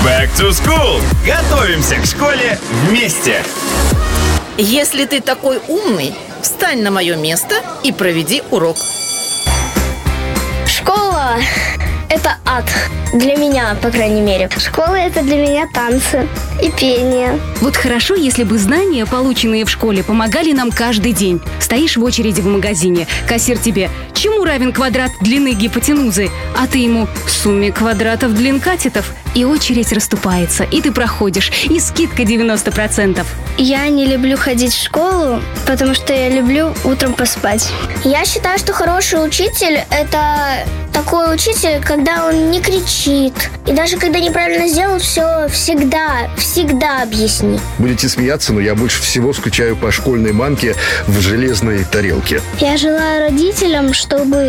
Back to School. Готовимся к школе вместе. Если ты такой умный, встань на мое место и проведи урок. Школа – это ад. Для меня, по крайней мере. Школа – это для меня танцы и пение. Вот хорошо, если бы знания, полученные в школе, помогали нам каждый день. Стоишь в очереди в магазине, кассир тебе: чему равен квадрат длины гипотенузы? А ты ему: сумме квадратов длин катетов. И очередь расступается, и ты проходишь, и скидка 90%. Я не люблю ходить в школу, потому что я люблю утром поспать. Я считаю, что хороший учитель – это такой учитель, когда он не кричит. И даже когда неправильно сделал, все всегда объяснит. Будете смеяться, но я больше всего скучаю по школьной манке в железной тарелке. Я желаю родителям, чтобы